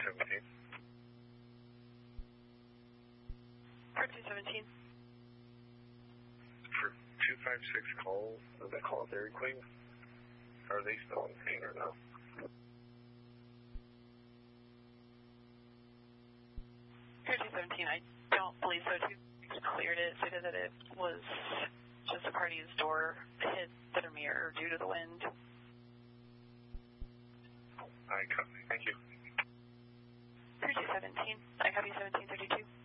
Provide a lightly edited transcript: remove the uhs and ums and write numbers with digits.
217. For 217. For 256 call, does that call Dairy Queen? Are they still on scene or no? For 217, I don't believe so. Cleared it, stated that it was just a party's door hit the mirror due to the wind. I copy. Thank you. For 217, I copy 17.